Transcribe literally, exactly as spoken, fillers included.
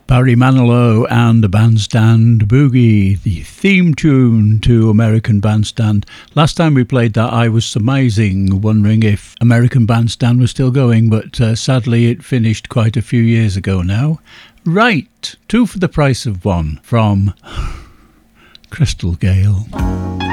Barry Manilow and the Bandstand Boogie, the theme tune to American Bandstand. Last time we played that, I was surmising, wondering if American Bandstand was still going, but uh, sadly it finished quite a few years ago now. Right, two for the price of one from Crystal Gale.